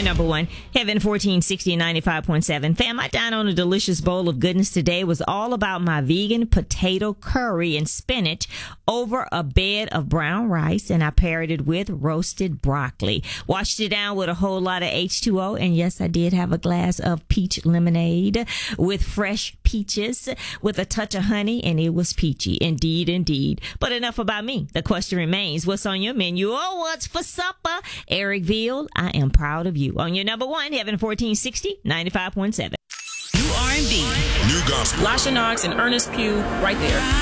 your number one, Heaven 1460 95.7. Fam, I dined on a delicious bowl of goodness today. It was all about my vegan potato curry and spinach over a bed of brown rice, and I paired it with roasted broccoli. Washed it down with a whole lot of H2O, and yes, I did have a glass of peach lemonade with fresh peaches with a touch of honey, and it was peachy. Indeed, indeed. But enough about me. The question remains, what's on your menu? Oh, what's for supper? Eric Veal, I am proud of you. On your number one, Heaven 1460 95.7. New R&B, new gospel. Lasha Knox and Ernest Pugh right there.